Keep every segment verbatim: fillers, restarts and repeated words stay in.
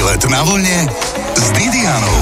Výlet na vlne s Didianou.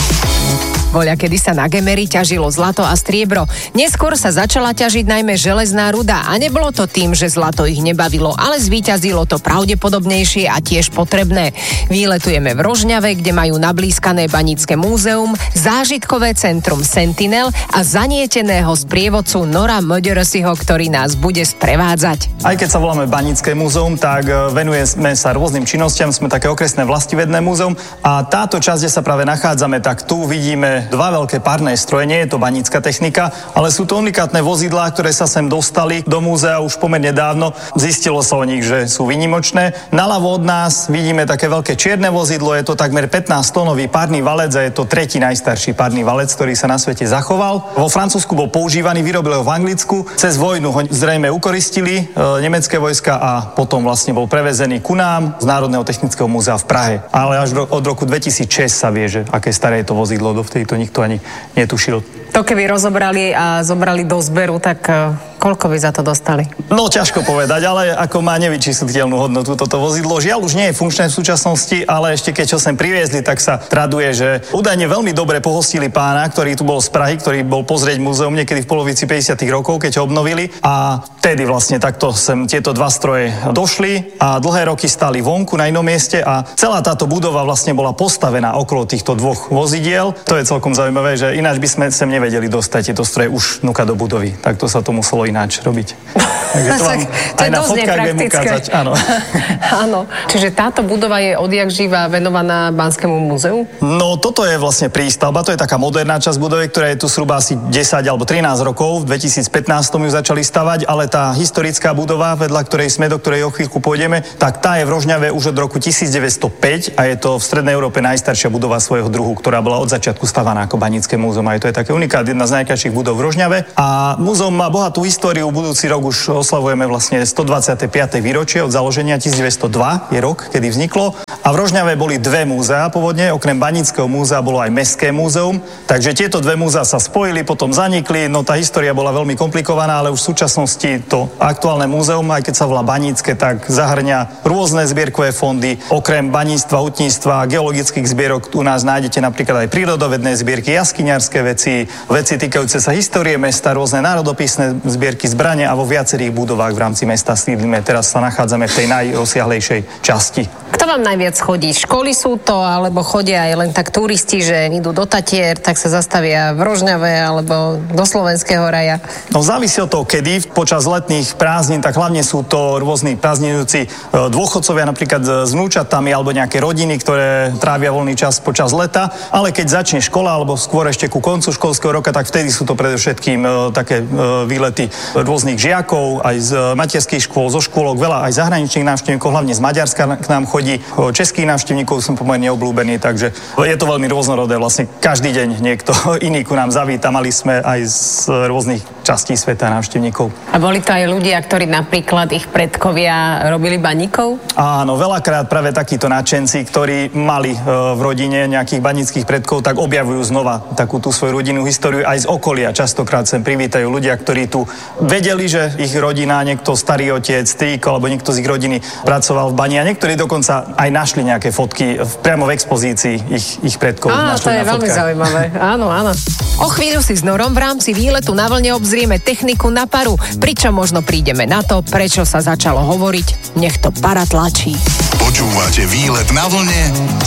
Voľa, kedy sa na Gemeri ťažilo zlato a striebro. Neskôr sa začala ťažiť najmä železná ruda a nebolo to tým, že zlato ich nebavilo, ale zvíťazilo to pravdepodobnejšie a tiež potrebné. Výletujeme v Rožňave, kde majú nablískané Banícke múzeum, zážitkové centrum Sentinel a zanieteného sprievodcu Nora Mödersiho, ktorý nás bude sprevádzať. Aj keď sa voláme Banícke múzeum, tak venujeme sa rôznym činnostiam, sme také okresné vlastivedné múzeum a táto časť, kde sa práve nachádzame, tak tu vidíme dva veľké párne stroje, nie je to banícka technika, ale sú to unikátne vozidlá, ktoré sa sem dostali do múzea už pomerne dávno. Zistilo sa o nich, že sú výnimočné. Naľavo od nás vidíme také veľké čierne vozidlo, je to takmer pätnásťtonový párny valec a je to tretí najstarší párny valec, ktorý sa na svete zachoval. Vo Francúzsku bol používaný, vyrobili ho v Anglicku. Cez vojnu ho zrejme ukoristili e, nemecké vojska a potom vlastne bol prevezený ku nám z Národného technického múzea v Prahe. Ale až ro- od roku dvetisícšesť sa vie, že aké staré je to vozidlo, dovtedy to nikto ani netušil. To keby rozobrali a zobrali do zberu, tak koľko by za to dostali? No, ťažko povedať, ale ako má nevyčísliteľnú hodnotu toto vozidlo. Žiaľ, už nie je funkčné v súčasnosti, ale ešte keď ho sem priviezli, tak sa traduje, že údajne veľmi dobre pohostili pána, ktorý tu bol z Prahy, ktorý bol pozrieť múzeum niekedy v polovici päťdesiatych rokov, keď ho obnovili. A vtedy vlastne takto sem tieto dva stroje došli a dlhé roky stali vonku na inom mieste a celá táto budova vlastne bola postavená okolo týchto dvoch vozidiel. To je celkom zaujímavé, že ináč by sme sem nevedeli dostať tieto stroje už nuka do budovy. Tak to sa to muselo ináč robiť. Takže to vám to aj na fotkách viem ukázať. Áno. Áno. Čiže táto budova je odjak živa venovaná Banskému múzeu? No toto je vlastne prístavba, to je taká moderná časť budovy, ktorá je tu zhruba asi desať alebo trinásť rokov. V dvetisícpätnásť ju začali stavať, ale tá historická budova, vedľa ktorej sme, do ktorej o chvíľku pôjdeme, tak tá je v Rožňave už od roku devätnásťstopäť a je to v Strednej Európe najstaršia budova svojho druhu, ktorá bola od začiatku stavaná ako Banícke múzeum. Aj to je také unikát, jedna z najkrajších budov v Rožňave. A múzeum má bohatú históriu. Budúci rok už oslavujeme vlastne stodvadsiate piate výročie od založenia. devätnásťstodva je rok, kedy vzniklo. A v Rožňave boli dve múzea pôvodne, okrem Baníckeho múzea bolo aj Mestské múzeum. Takže tieto dve múzea sa spojili, potom zanikli. No tá história bola veľmi komplikovaná, ale už v súčasnosti to aktuálne múzeum, aj keď sa volá Banícke, tak zahrňa rôzne zbierkové fondy. Okrem baníctva, hutníctva, geologických zbierok u nás nájdete napríklad aj prírodovedné zbierky, jaskyňarské veci, veci týkajúce sa histórie mesta, rôzne národopisné zbierky, zbrane a vo viacerých budovách v rámci mesta sídlime. Teraz sa nachádzame v tej najrozsiahlejšej časti. Kto vám najviac chodí? Školy sú to, alebo chodia aj len tak turisti, že idú do Tatier, tak sa zastavia v Rožňave alebo do Slovenského raja? No závisí od toho, kedy. Počas letných prázdnin, tak hlavne sú to rôzni prázdninujúci dôchodcovia, napríklad s vnúčatami alebo nejaké rodiny, ktoré trávia voľný čas počas leta. Ale keď začne škola, alebo skôr ešte ku koncu školského roka, tak vtedy sú to predovšetkým e, také e, výlety rôznych žiakov, aj z materských škôl, zo škôlok, veľa aj zahraničných návštevníkov, hlavne z Maďarska k nám chodí. O českých návštevníkov som pomerne obľúbený, takže je to veľmi rôznorodé. Vlastne každý deň niekto iný ku nám zavíta. Mali sme aj z rôznych častí sveta návštevníkov. A boli to aj ľudia, ktorí napríklad ich predkovia robili baníkov? Áno, veľakrát práve takíto nadšenci, ktorí mali e, v rodine nejakých baníckych predkov, tak objavujú znova takú tú svoju rodinnú históriu aj z okolia. Častokrát sem privítajú ľudia, ktorí tu vedeli, že ich rodina, niekto starý otec, strýko alebo niekto z ich rodiny pracoval v bani a niektorí dokonca aj našli nejaké fotky v, priamo v expozícii ich, ich predkov. Á, to je veľmi zaujímavé. Áno, áno. O chvíľu si s Norom v rámci výletu na vlne obzrieme techniku na paru, pričom možno prídeme na to, prečo sa začalo hovoriť, nech to para tlačí. Počúvate Výlet na vlne